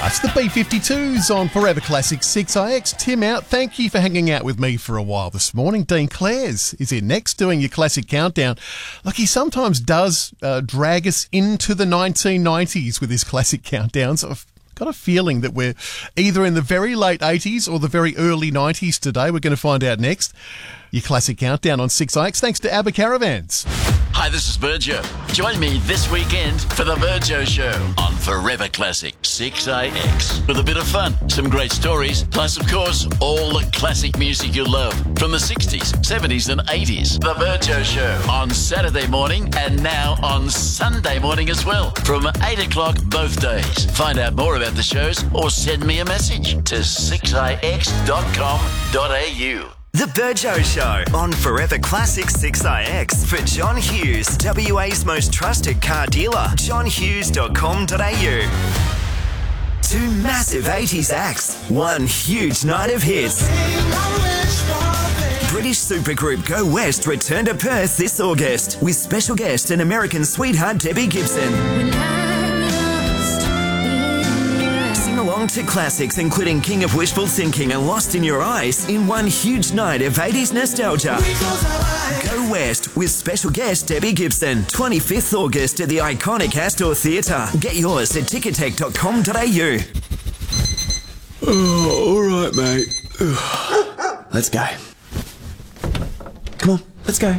It's the B-52s on Forever Classic 6IX. Tim out. Thank you for hanging out with me for a while this morning. Dean Clares is in next doing your classic countdown. Look, he sometimes does drag us into the 1990s with his classic countdowns. I've got a feeling that we're either in the very late 80s or the very early 90s today. We're going to find out next. Your classic countdown on 6IX, thanks to ABBA Caravans. Hi, this is Virgio. Join me this weekend for the Virgio Show on Forever Classic 6IX. With a bit of fun, some great stories, plus, of course, all the classic music you love from the 60s, 70s and 80s. The Virgio Show on Saturday morning and now on Sunday morning as well from 8 o'clock both days. Find out more about the shows or send me a message to 6ix.com.au. The Virgio Show on Forever Classic 6IX for John Hughes, WA's most trusted car dealer, johnhughes.com.au. Two massive 80s acts, one huge night of hits. British supergroup Go West return to Perth this August with special guest and American sweetheart Debbie Gibson. Along to classics including King of Wishful Thinking and Lost in Your Eyes in one huge night of 80s nostalgia. Go West with special guest Debbie Gibson, 25th August at the iconic Astor Theatre. Get yours at ticketek.com.au. Oh, all right, mate. Let's go. Come on, let's go.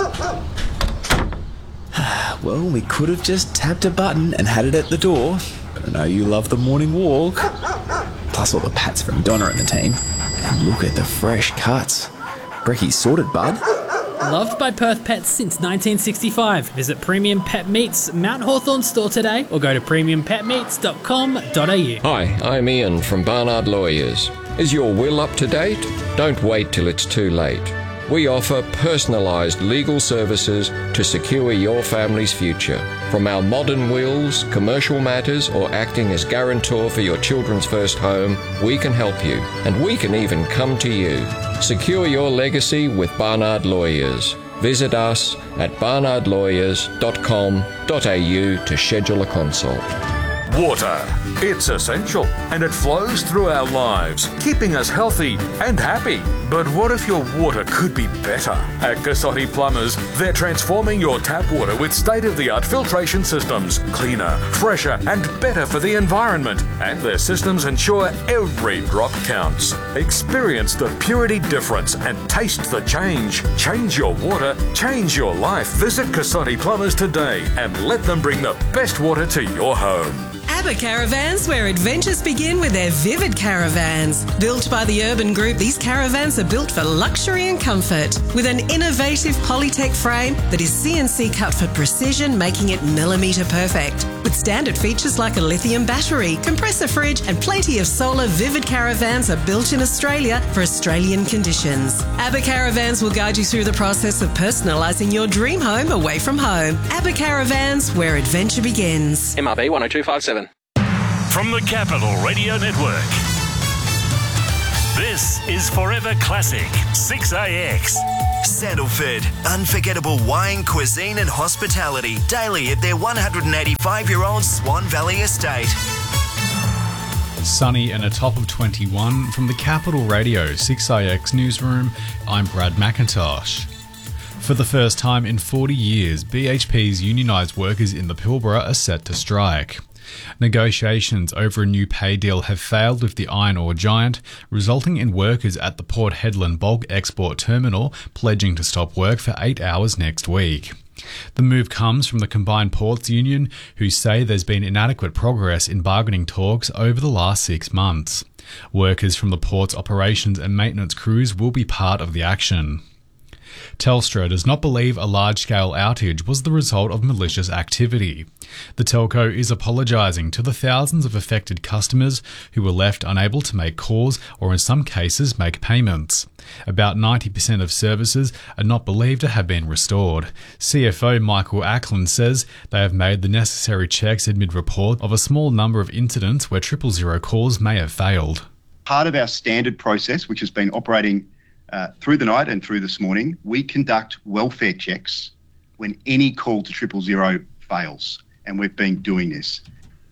Well, we could have just tapped a button and had it at the door. I know you love the morning walk. Plus all the pats from Donna and the team. And look at the fresh cuts. Brecky's sorted, bud. Loved by Perth pets since 1965. Visit Premium Pet Meats Mount Hawthorn store today or go to premiumpetmeats.com.au. Hi, I'm Ian from Barnard Lawyers. Is your will up to date? Don't wait till it's too late. We offer personalised legal services to secure your family's future. From our modern wills, commercial matters, or acting as guarantor for your children's first home, we can help you, and we can even come to you. Secure your legacy with Barnard Lawyers. Visit us at barnardlawyers.com.au to schedule a consult. Water. It's essential, and it flows through our lives, keeping us healthy and happy. But what if your water could be better? At Cassotti Plumbers, they're transforming your tap water with state-of-the-art filtration systems, cleaner, fresher, and better for the environment. And their systems ensure every drop counts. Experience the purity difference and taste the change. Change your water, change your life. Visit Cassotti Plumbers today and let them bring the best water to your home. ABBA Caravans, where adventures begin with their Vivid Caravans. Built by the Urban Group, these caravans are built for luxury and comfort. With an innovative Polytech frame that is CNC cut for precision, making it millimetre perfect. With standard features like a lithium battery, compressor fridge and plenty of solar, Vivid Caravans are built in Australia for Australian conditions. ABBA Caravans will guide you through the process of personalising your dream home away from home. ABBA Caravans, where adventure begins. MRB 10257. From the Capital Radio Network, this is Forever Classic 6IX. Sandalford, unforgettable wine, cuisine and hospitality daily at their 185-year-old Swan Valley estate. Sunny and a top of 21 from the Capital Radio 6IX newsroom. I'm Brad McIntosh. For the first time in 40 years, BHP's unionised workers in the Pilbara are set to strike. Negotiations over a new pay deal have failed with the iron ore giant, resulting in workers at the Port Hedland bulk export terminal pledging to stop work for 8 hours next week. The move comes from the Combined Ports Union, who say there's been inadequate progress in bargaining talks over the last 6 months. Workers from the port's operations and maintenance crews will be part of the action. Telstra does not believe a large-scale outage was the result of malicious activity. The telco is apologising to the thousands of affected customers who were left unable to make calls or in some cases make payments. About 90% of services are not believed to have been restored. CFO Michael Ackland says they have made the necessary checks amid report of a small number of incidents where 000 calls may have failed. Part of our standard process, which has been operating through the night and through this morning, we conduct welfare checks when any call to 000 fails, and we've been doing this.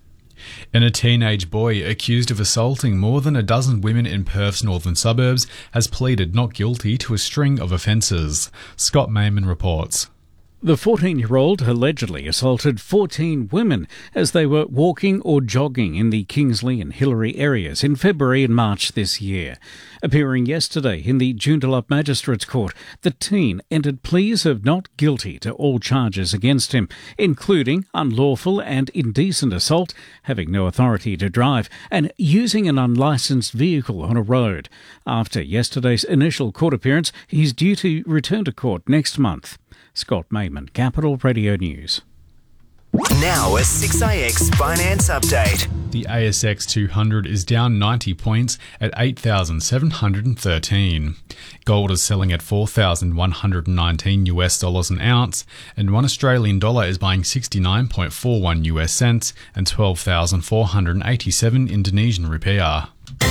And a teenage boy accused of assaulting more than a dozen women in Perth's northern suburbs has pleaded not guilty to a string of offences. Scott Mayman reports. The 14-year-old allegedly assaulted 14 women as they were walking or jogging in the Kingsley and Hillary areas in February and March this year. Appearing yesterday in the Joondalup Magistrates Court, the teen entered pleas of not guilty to all charges against him, including unlawful and indecent assault, having no authority to drive, and using an unlicensed vehicle on a road. After yesterday's initial court appearance, he's due to return to court next month. Scott Mayman, Capital Radio News. Now a 6IX Finance Update. The ASX 200 is down 90 points at 8,713. Gold is selling at $4,119 an ounce, and $1 Australian dollar is buying 69.41 US cents and 12,487 Indonesian rupiah.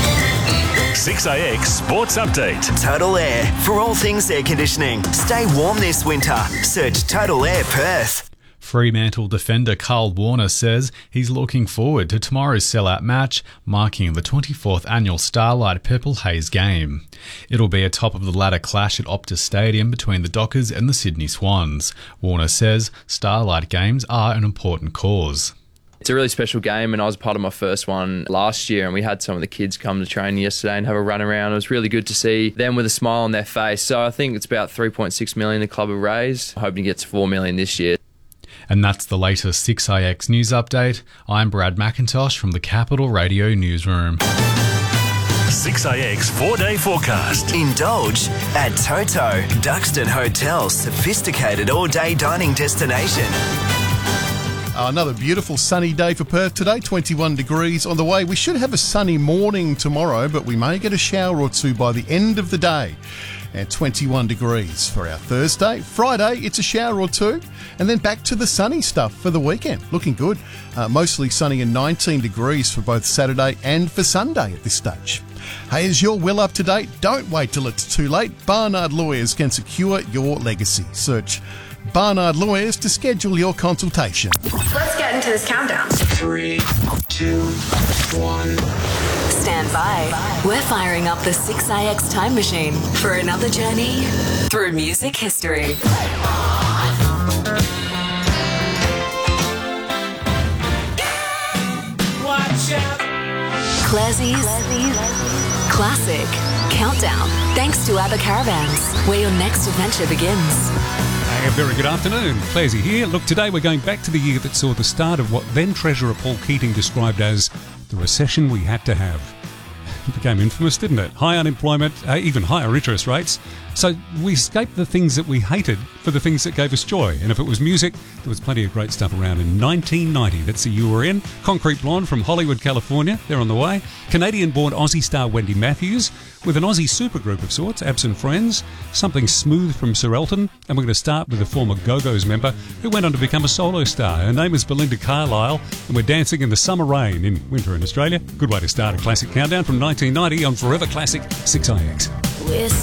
6IX Sports Update. Total Air. For all things air conditioning, stay warm this winter. Search Total Air Perth. Fremantle defender Carl Warner says he's looking forward to tomorrow's sellout match, marking the 24th annual Starlight Purple Haze game. It'll be a top-of-the-ladder clash at Optus Stadium between the Dockers and the Sydney Swans. Warner says Starlight games are an important cause. It's a really special game, and I was part of my first one last year, and we had some of the kids come to training yesterday and have a run around. It was really good to see them with a smile on their face. So I think it's about $3.6 million the club have raised. Hoping to get to $4 million this year. And that's the latest 6IX news update. I'm Brad McIntosh from the Capital Radio Newsroom. 6IX 4-day forecast. Indulge at Toto, Duxton Hotel, sophisticated all-day dining destination. Another beautiful sunny day for Perth today, 21 degrees on the way. We should have a sunny morning tomorrow, but we may get a shower or two by the end of the day. And 21 degrees for our Thursday. Friday, it's a shower or two, and then back to the sunny stuff for the weekend. Looking good. Mostly sunny and 19 degrees for both Saturday and for Sunday at this stage. Hey, is your will up to date? Don't wait till it's too late. Barnard Lawyers can secure your legacy. Search Barnard Lawyers to schedule your consultation. Let's get into this countdown. 3, 2, 1. Stand by. We're firing up the 6IX time machine for another journey through music history. Watch out. Classie's Classic Countdown. Thanks to ABBA Caravans, where your next adventure begins. A very good afternoon. Clazy here. Look, today we're going back to the year that saw the start of what then Treasurer Paul Keating described as the recession we had to have. It became infamous, didn't it? High unemployment, even higher interest rates. So we escaped the things that we hated for the things that gave us joy. And if it was music, there was plenty of great stuff around in 1990. That's the year we're in. Concrete Blonde from Hollywood, California. They're on the way. Canadian-born Aussie star Wendy Matthews with an Aussie supergroup of sorts, Absent Friends. Something Smooth from Sir Elton. And we're going to start with a former Go-Go's member who went on to become a solo star. Her name is Belinda Carlisle, and we're dancing in the summer rain in winter in Australia. Good way to start a classic countdown from 1990 on Forever Classic 6IX. We're